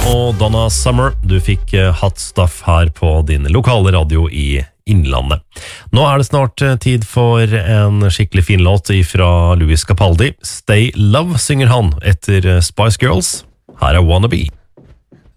og Donna Summer. Du fikk Hot Stuff her på din lokale radio i Innlandet. Nå det snart tid for en skikkelig fin låt fra Louis Capaldi. Stay Love synger han etter Spice Girls. Her Wannabe.